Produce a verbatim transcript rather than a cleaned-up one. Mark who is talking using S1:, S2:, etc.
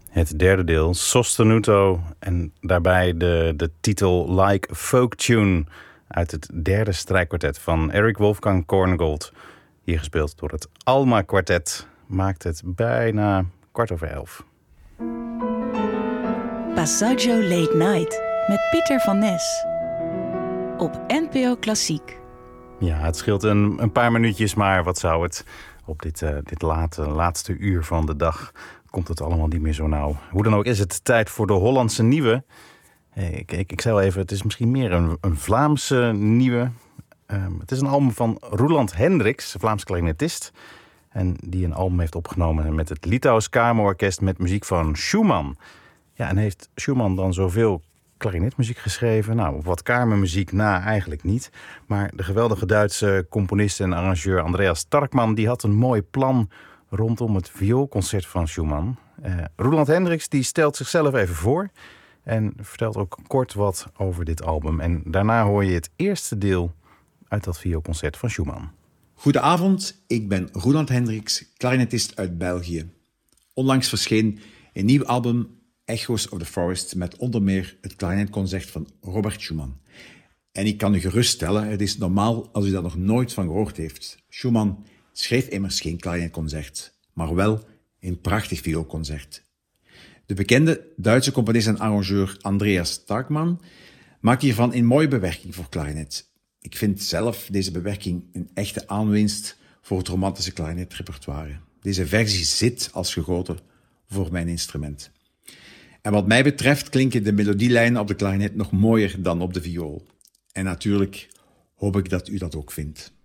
S1: Het derde deel, Sostenuto, en daarbij de, de titel Like Folk Tune uit het derde strijkkwartet van Eric Wolfgang Korngold. Hier gespeeld door het Alma Kwartet, maakt het bijna kwart over elf.
S2: Passaggio Late Night met Pieter van Nes op N P O Klassiek.
S1: Ja, het scheelt een, een paar minuutjes, maar wat zou het? Op dit, uh, dit late, laatste uur van de dag komt het allemaal niet meer zo nauw. Hoe dan ook is het tijd voor de Hollandse nieuwe. Ik, ik, ik zei al even, het is misschien meer een, een Vlaamse nieuwe. Um, het is een album van Roeland Hendricks, Vlaams klarinetist. En die een album heeft opgenomen met het Litouws Kamerorkest met muziek van Schumann. Ja, en heeft Schumann dan zoveel klarinetmuziek geschreven? Nou, op wat kamermuziek na eigenlijk niet. Maar de geweldige Duitse componist en arrangeur Andreas Starkman, die had een mooi plan rondom het vioolconcert van Schumann. Uh, Roeland Hendricks die stelt zichzelf even voor en vertelt ook kort wat over dit album. En daarna hoor je het eerste deel uit dat vioolconcert van Schumann.
S3: Goedenavond, ik ben Roeland Hendricks, klarinetist uit België. Onlangs verscheen een nieuw album, Echoes of the Forest, met onder meer het klarinetconcert van Robert Schumann. En ik kan u geruststellen, het is normaal als u daar nog nooit van gehoord heeft. Schumann schreef immers geen klarinetconcert, maar wel een prachtig vioolconcert. De bekende Duitse componist en arrangeur Andreas Starkman maakt hiervan een mooie bewerking voor klarinet. Ik vind zelf deze bewerking een echte aanwinst voor het romantische klarinetrepertoire. Deze versie zit als gegoten voor mijn instrument. En wat mij betreft klinken de melodielijnen op de klarinet nog mooier dan op de viool. En natuurlijk hoop ik dat u dat ook vindt.